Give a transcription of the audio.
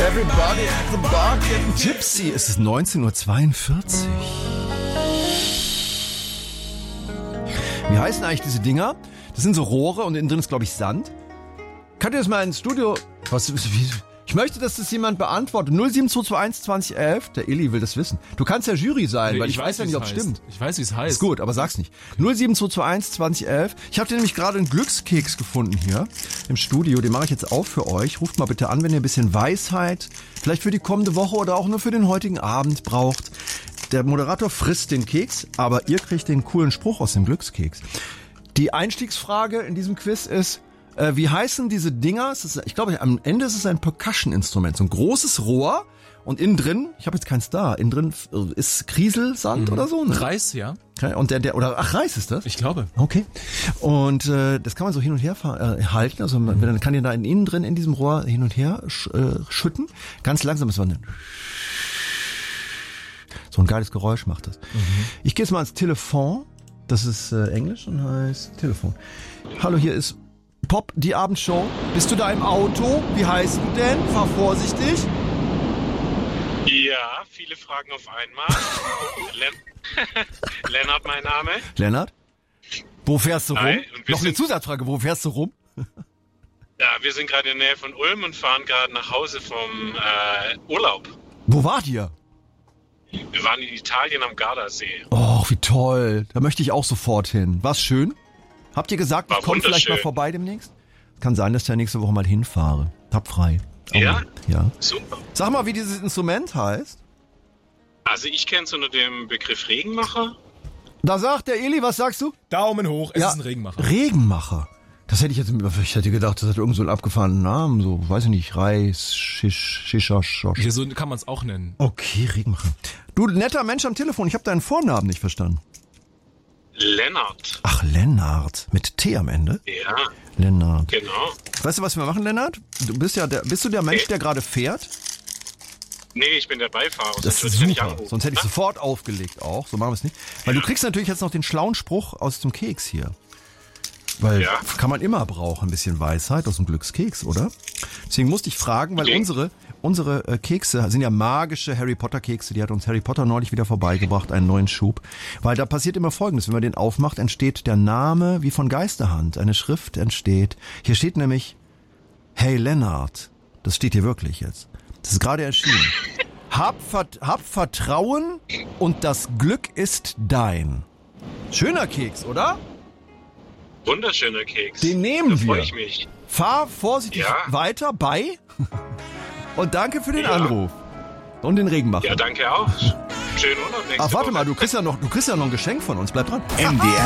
Everybody at the bar getting tipsy. Es ist 19:42 Uhr. Wie heißen eigentlich diese Dinger? Das sind so Rohre und innen drin ist, glaube ich, Sand. Könnt ihr das mal ins Studio... Ich möchte, dass das jemand beantwortet. 07221 2011. Der Illy will das wissen. Du kannst ja Jury sein, weil ich weiß ja nicht, ob es stimmt. Ich weiß, wie es heißt. Ist gut, aber sag's nicht. 07221 2011. Ich habe dir nämlich gerade einen Glückskeks gefunden hier im Studio. Den mache ich jetzt auf für euch. Ruft mal bitte an, wenn ihr ein bisschen Weisheit, vielleicht für die kommende Woche oder auch nur für den heutigen Abend braucht. Der Moderator frisst den Keks, aber ihr kriegt den coolen Spruch aus dem Glückskeks. Die Einstiegsfrage in diesem Quiz ist... wie heißen diese Dinger? Ich glaube, am Ende ist es ein Percussion-Instrument. So ein großes Rohr und innen drin, ich habe jetzt keins da, innen drin ist Krieselsand oder so. Ne? Reis, ja. Und Reis ist das? Ich glaube. Okay. Und das kann man so hin und her halten. Also dann kann ihr da innen drin in diesem Rohr hin und her schütten. Ganz langsam ist man so ein geiles Geräusch macht das. Ich gehe jetzt mal ans Telefon. Das ist Englisch und heißt Telefon. Hallo, hier ist Pop, die Abendshow. Bist du da im Auto? Wie heißt du denn? Fahr vorsichtig. Ja, viele Fragen auf einmal. Lennart, mein Name. Lennart? Wo fährst du rum? Hi, Noch eine Zusatzfrage, wo fährst du rum? Ja, wir sind gerade in der Nähe von Ulm und fahren gerade nach Hause vom Urlaub. Wo wart ihr? Wir waren in Italien am Gardasee. Oh, wie toll. Da möchte ich auch sofort hin. War's schön? Habt ihr gesagt, War ich komme vielleicht mal vorbei demnächst? Kann sein, dass ich ja nächste Woche mal hinfahre. Hab frei. Ja? Ja. Super. Sag mal, wie dieses Instrument heißt. Also ich kenne es unter dem Begriff Regenmacher. Da sagt der Eli, was sagst du? Daumen hoch, es ist ein Regenmacher. Regenmacher. Das hätte ich hätte gedacht, das hat irgend so einen abgefahrenen Namen, so, weiß ich nicht, Reis, Shishash. Ja, so kann man es auch nennen. Okay, Regenmacher. Du, netter Mensch am Telefon, ich habe deinen Vornamen nicht verstanden. Lennart. Ach, Lennart. Mit T am Ende? Ja. Lennart. Genau. Weißt du, was wir machen, Lennart? Bist du der Mensch, der gerade fährt? Nee, ich bin der Beifahrer. Das ist super. Sonst hätte ich sofort aufgelegt auch. So machen wir es nicht. Weil du kriegst natürlich jetzt noch den schlauen Spruch aus dem Keks hier. Weil kann man immer brauchen, ein bisschen Weisheit aus dem Glückskeks, oder? Deswegen musste ich fragen, weil unsere Kekse sind ja magische Harry Potter Kekse. Die hat uns Harry Potter neulich wieder vorbeigebracht, einen neuen Schub. Weil da passiert immer Folgendes. Wenn man den aufmacht, entsteht der Name wie von Geisterhand. Eine Schrift entsteht. Hier steht nämlich, hey Lennart. Das steht hier wirklich jetzt. Das ist gerade erschienen. Hab Vertrauen und das Glück ist dein. Schöner Keks, oder? Wunderschöner Keks. Den nehmen wir. Da freue ich mich. Fahr vorsichtig weiter bei. Und danke für den Anruf. Und den Regenmacher. Ja, danke auch. Schönen Urlaub nächste Ach, warte Woche. mal, du kriegst ja noch ein Geschenk von uns. Bleib dran. MDR